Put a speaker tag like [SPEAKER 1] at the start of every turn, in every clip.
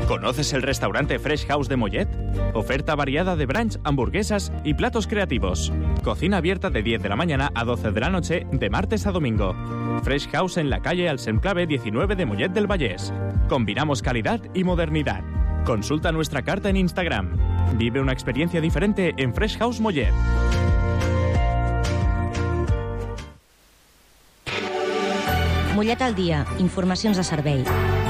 [SPEAKER 1] ¿Conoces el restaurante Fresh House de Mollet? Oferta variada de brunch, hamburguesas y platos creativos. Cocina abierta de 10 de la mañana a 12 de la noche, de martes a domingo. Fresh House en la calle Alsenclave 19 de Mollet del Vallès. Combinamos calidad y modernidad. Consulta nuestra carta en Instagram. Vive una experiencia diferente en Fresh House Mollet.
[SPEAKER 2] Mollet al dia. Informacions de servei.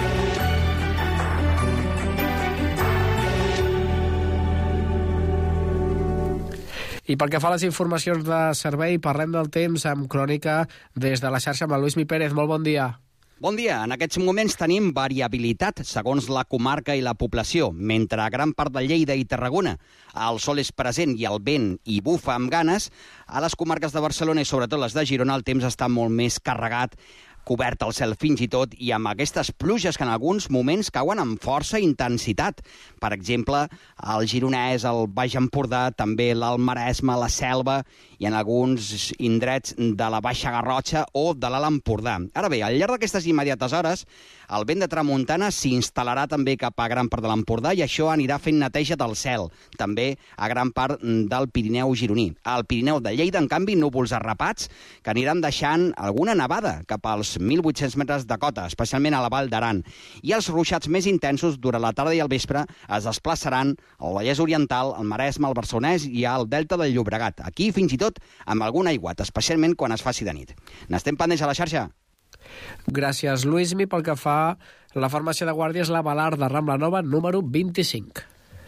[SPEAKER 3] I pel que fa a les informacions de servei, parlem del temps amb crònica des de la xarxa amb el Lluís Mi Pérez. Molt bon dia.
[SPEAKER 4] Bon dia. En aquests moments tenim variabilitat segons la comarca i la població. Mentre a gran part de Lleida i Tarragona el sol és present i el vent hi bufa amb ganes, a les comarques de Barcelona i sobretot les de Girona el temps està molt més carregat, cobert el cel fins i tot, i amb aquestes pluges que en alguns moments cauen amb força intensitat. Per exemple, el Gironès, el Baix Empordà, també l'Alt Maresme, la Selva i en alguns indrets de la Baixa Garrotxa o de l'Alt Empordà. Ara bé, al llarg d'aquestes immediates hores, el vent de tramuntana s'instal·larà també cap a gran part de l'Empordà i això anirà fent neteja del cel, també a gran part del Pirineu gironí. Al Pirineu de Lleida, en canvi, núvols arrapats que aniran deixant alguna nevada cap als 1.800 metres de cota, especialment a la Vall d'Aran. I els ruixats més intensos durant la tarda i el vespre es desplaçaran al Vallès Oriental, al Maresme, al Barcelonès i al Delta del Llobregat. Aquí, fins i tot, amb algun aiguat, especialment quan es faci de nit. N'estem pendents a la xarxa.
[SPEAKER 3] Gràcies, Lluís Mi. Pel que fa a la farmàcia de Guàrdia, és la Balart de Rambla Nova, número 25.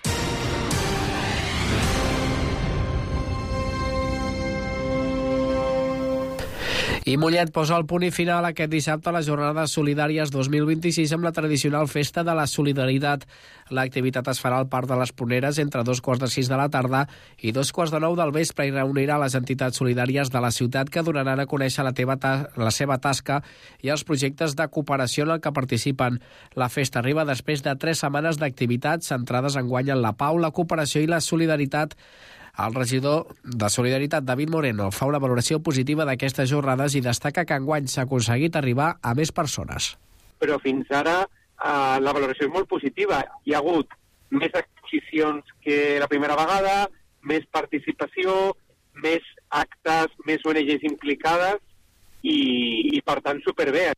[SPEAKER 3] I Mollet posa el punt i final aquest dissabte a les Jornades Solidàries 2026 amb la tradicional Festa de la Solidaritat. L'activitat es farà al Parc de les Pruneres entre 2:45 de la tarda i 2:45 del vespre i reunirà les entitats solidàries de la ciutat que donaran a conèixer la seva tasca i els projectes de cooperació en el que participen. La festa arriba després de 3 setmanes d'activitats centrades enguany en la pau, la cooperació i la solidaritat. El regidor de Solidaritat, David Moreno, fa una valoració positiva d'aquestes jornades i destaca que enguany s'ha aconseguit arribar a més persones.
[SPEAKER 5] Però fins ara la valoració és molt positiva. Hi ha hagut més exposicions que la primera vegada, més participació, més actes, més ONGs implicades i per tant, superbé.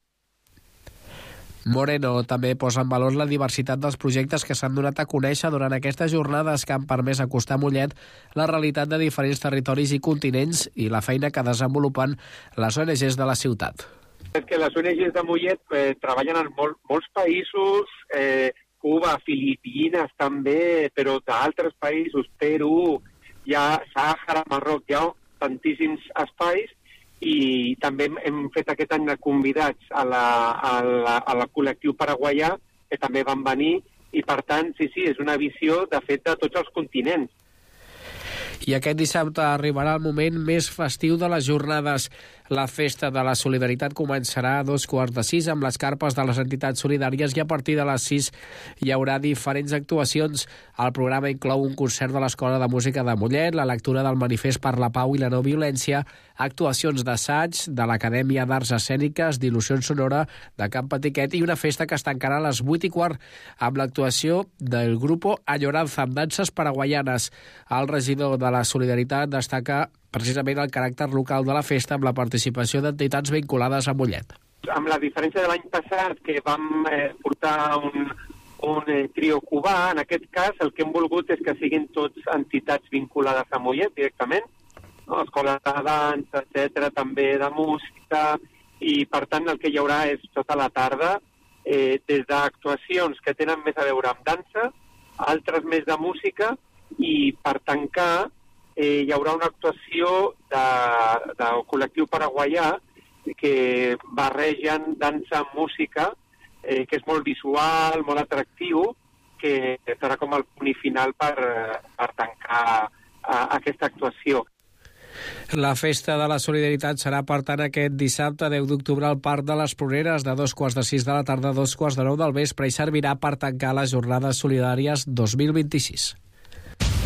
[SPEAKER 3] Moreno també posa en valor la diversitat dels projectes que s'han donat a conèixer durant aquestes jornades que han permès acostar a Mollet la realitat de diferents territoris i continents i la feina que desenvolupen les ONGs de la ciutat.
[SPEAKER 5] És que les ONGs de Mollet treballen en molts països, Cuba, Filipines també, però d'altres països, Perú, hi ha Sàhara, Marroc, hi ha tantíssims espais. I també hem fet aquest any de convidats a la col·lectiu paraguaià, que també van venir, i per tant, sí, és una visió, de fet, de tots els continents.
[SPEAKER 3] I aquest dissabte arribarà el moment més festiu de les jornades. La Festa de la Solidaritat començarà a 5:45 amb les carpes de les entitats solidàries i a partir de les 6 hi haurà diferents actuacions. El programa inclou un concert de l'Escola de Música de Mollet, la lectura del Manifest per la Pau i la No Violència, actuacions d'assaig de l'Acadèmia d'Arts Escèniques, d'il·lusió sonora, de Camp Patiquet i una festa que es tancarà a les 8:15 amb l'actuació del grupo Añoranza amb danses paraguaianes. El regidor de la Solidaritat destaca precisament el caràcter local de la festa amb la participació d'entitats vinculades a Mollet.
[SPEAKER 5] Amb la diferència de l'any passat, que vam portar un trio cubà, en aquest cas el que hem volgut és que siguin tots entitats vinculades a Mollet directament, no? Escoles de dansa, etc., també de música, i per tant el que hi haurà és tota la tarda, des d'actuacions que tenen més a veure amb dansa, altres més de música, i per tancar hi haurà una actuació del col·lectiu paraguaià que barregen dansa amb música, que és molt visual, molt atractiu, que serà com el punt final per tancar aquesta actuació.
[SPEAKER 3] La Festa de la Solidaritat serà, per tant, aquest dissabte 10 d'octubre al Parc de les Pruneres de 2:45 de la tarda a 2:15 del vespre i servirà per tancar les Jornades Solidàries 2026.